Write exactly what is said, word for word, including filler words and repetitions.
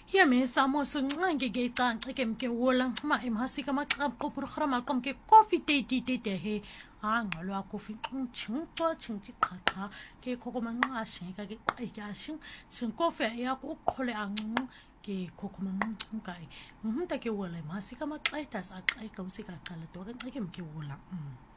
Ya me samo so ngange ke tan ke mke wola ma imhasi ka maqab qopur khrama qom ke coffee te te te te he a ngalo a coffee chung to chung chi kha kha ke khoko ma nga shin ka ke ai ka shin shin coffee ya ko khole a ngu ke khoko ma ngu kai mhum ta ke wola imhasi ka maqai tas a kai ka usika kala to ke ke mke wola